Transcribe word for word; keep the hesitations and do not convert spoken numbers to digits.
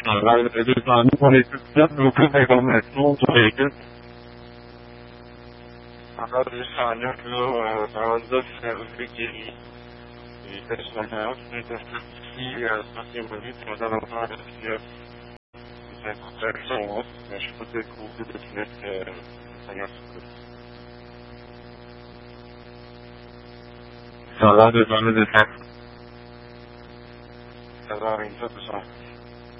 Allora, hanno qualificato come come tutto e che allora bisogna che lo saldo sempre che i personaggi di questa sia spazio da fare sia questa persona che ci potete concludere che allora bisogna di fare allora in tutto